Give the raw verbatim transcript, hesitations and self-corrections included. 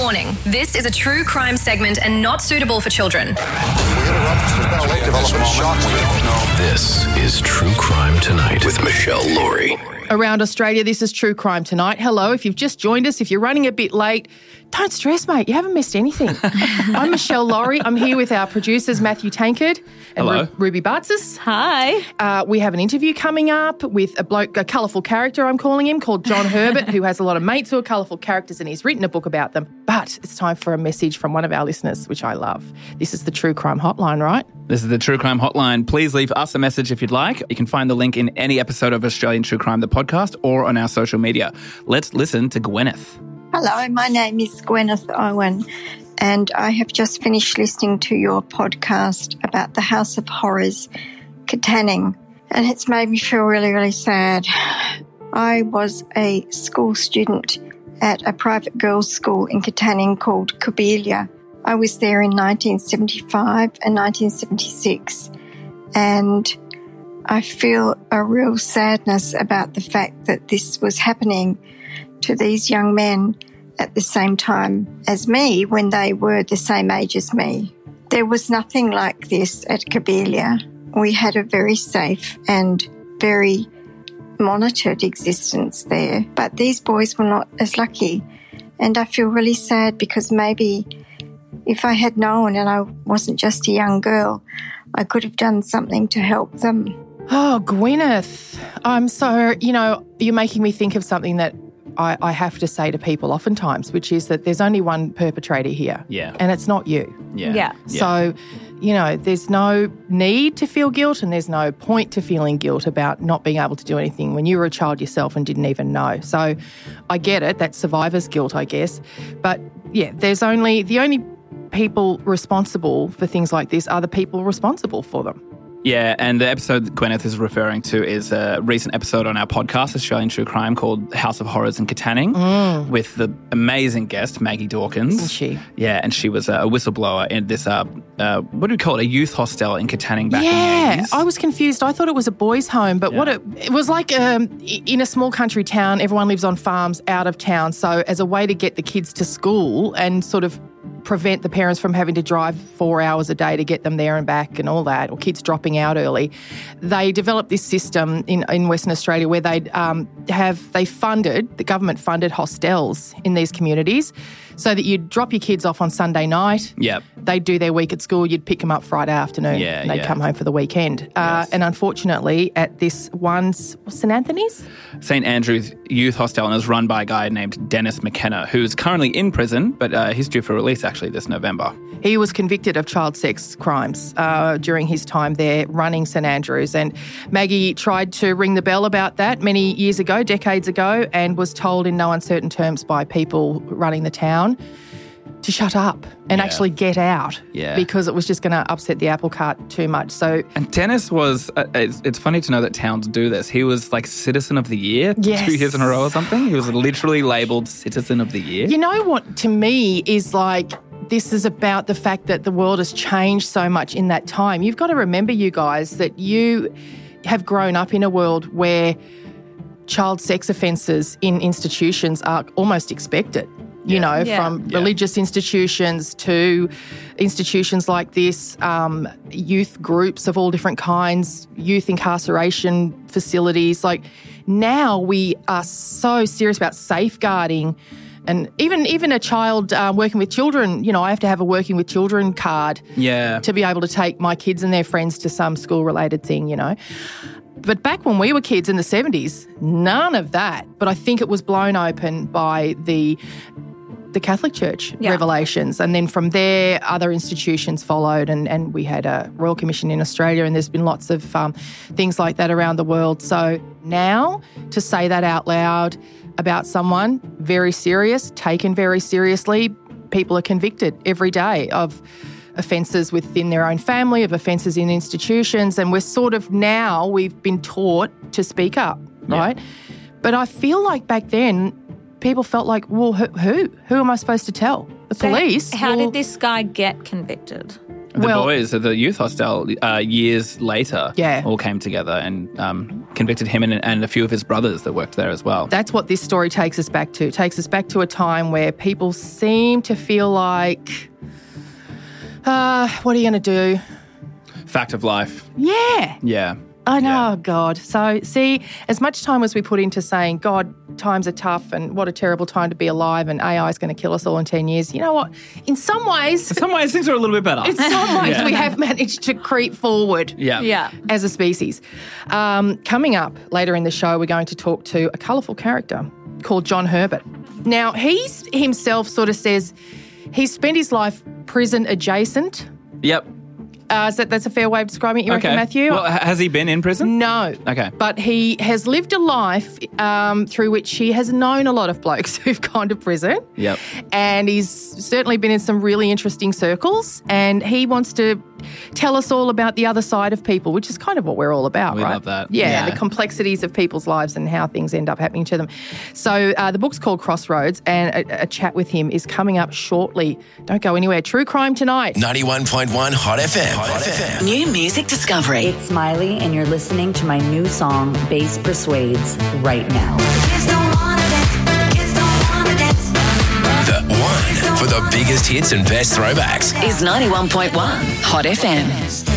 Warning, this is a true crime segment and not suitable for children. We interrupt. There's been a late development shock. We don't know. This is True Crime Tonight with Michelle Laurie. Around Australia, this is True Crime Tonight. Hello, if you've just joined us, if you're running a bit late, don't stress, mate. You haven't missed anything. I'm Michelle Laurie. I'm here with our producers, Matthew Tankard and Hello. Ru- Ruby Bartzis. Hi. Uh, we have an interview coming up with a bloke, a colourful character, I'm calling him, called John Herbert, who has a lot of mates who are colourful characters and he's written a book about them. But it's time for a message from one of our listeners, which I love. This is the True Crime Hotline, right? This is the True Crime Hotline. Please leave us a message if you'd like. You can find the link in any episode of Australian True Crime, the podcast, or on our social media. Let's listen to Gwyneth. Hello, my name is Gwyneth Owen, and I have just finished listening to your podcast about the House of Horrors, Katanning, and it's made me feel really, really sad. I was a school student at a private girls' school in Katanning called Cobelia. I was there in nineteen seventy-five and nineteen seventy-six, and I feel a real sadness about the fact that this was happening to these young men at the same time as me when they were the same age as me. There was nothing like this at Cobelia. We had a very safe and very monitored existence there, but these boys were not as lucky. And I feel really sad because maybe if I had known and I wasn't just a young girl, I could have done something to help them. Oh, Gwyneth, I'm so, you know, you're making me think of something that I, I have to say to people oftentimes, which is that there's only one perpetrator here. Yeah. And it's not you. Yeah. Yeah. So, you know, there's no need to feel guilt and there's no point to feeling guilt about not being able to do anything when you were a child yourself and didn't even know. So I get it. That's survivor's guilt, I guess. But, yeah, there's only, the only people responsible for things like this are the people responsible for them. Yeah, and the episode that Gwyneth is referring to is a recent episode on our podcast, Australian True Crime, called House of Horrors in Katanning, mm. with the amazing guest, Maggie Dawkins. Isn't she? Yeah, and she was a whistleblower in this, uh, uh, what do we call it, a youth hostel in Katanning back yeah, in the eighties. Yeah, I was confused. I thought it was a boys' home, but yeah. what it, it was like um, in a small country town, everyone lives on farms out of town, so as a way to get the kids to school and sort of prevent the parents from having to drive four hours a day to get them there and back and all that, or kids dropping out early, they developed this system in, in Western Australia where they um, have, they funded, the government funded hostels in these communities so that you'd drop your kids off on Sunday night. Yep. They'd do their week at school, you'd pick them up Friday afternoon, yeah, and they'd yeah. come home for the weekend. Uh, yes. And unfortunately, at this one, St Anthony's? Saint Andrew's Youth Hostel, and is run by a guy named Dennis McKenna, who's currently in prison, but uh, he's due for release actually this November. He was convicted of child sex crimes uh, during his time there running St Andrews, and Maggie tried to ring the bell about that many years ago, decades ago, and was told in no uncertain terms by people running the town to shut up and yeah. actually get out yeah. because it was just going to upset the apple cart too much. So, and Dennis was, uh, it's, it's funny to know that towns do this. He was like Citizen of the Year yes. two years in a row or something. He was literally labelled Citizen of the Year. You know what, to me, is like, this is about the fact that the world has changed so much in that time. You've got to remember, you guys, that you have grown up in a world where child sex offences in institutions are almost expected. You yeah. know, yeah. from yeah. religious institutions to institutions like this, um, youth groups of all different kinds, youth incarceration facilities. Like, now we are so serious about safeguarding. And even even a child uh, working with children, you know, I have to have a working with children card yeah. to be able to take my kids and their friends to some school-related thing, you know. But back when we were kids in the seventies, none of that. But I think it was blown open by the the Catholic Church yeah. revelations. And then from there, other institutions followed, and, and we had a Royal Commission in Australia, and there's been lots of um, things like that around the world. So now to say that out loud about someone, very serious, taken very seriously, people are convicted every day of offences within their own family, of offences in institutions, and we're sort of now, we've been taught to speak up, right? Yeah. But I feel like back then, people felt like, well, who? Who, who am I supposed to tell? The so police? How well, did this guy get convicted? The well, boys at the youth hostel uh, years later yeah. all came together and um, convicted him and, and a few of his brothers that worked there as well. That's what this story takes us back to. It takes us back to a time where people seem to feel like, uh, what are you going to do? Fact of life. Yeah. Yeah. I know, Yeah. oh God. So, see, as much time as we put into saying, God, times are tough and what a terrible time to be alive and A I is going to kill us all in ten years, you know what? In some ways, In some ways, things are a little bit better. in some ways Yeah. we have managed to creep forward. Yeah. Yeah. As a species. Um, coming up later in the show, we're going to talk to a colourful character called John Herbert. Now, he himself sort of says he's spent his life prison adjacent. Yep. Uh, is that, that's a fair way of describing it, you Okay. reckon, Matthew? Well, ha- has he been in prison? No. Okay. But he has lived a life um, through which he has known a lot of blokes who've gone to prison. Yep. And he's certainly been in some really interesting circles. And he wants to tell us all about the other side of people, which is kind of what we're all about, We right? love that. Yeah, Yeah. the complexities of people's lives and how things end up happening to them. So uh, the book's called Crossroads, and a, a chat with him is coming up shortly. Don't go anywhere. True Crime Tonight. ninety-one point one Hot F M. Hot F M. New music discovery. It's Miley, and you're listening to my new song, Bass Persuades, right now. The one for the biggest hits and best throwbacks. Is ninety-one point one Hot F M.